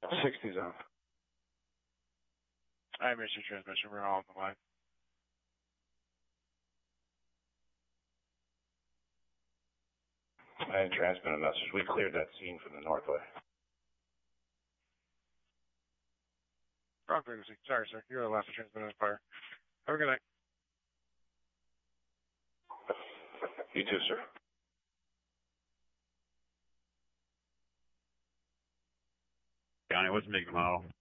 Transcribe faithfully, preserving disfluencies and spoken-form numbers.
sixty's on. I missed your transmission. We're all on the line. I didn't transmit a message. We cleared that scene from the northway. Wrong frequency. Sorry, sir. You're the last to transmit on fire. Have a good night. You too, sir. Johnny, what's the make model?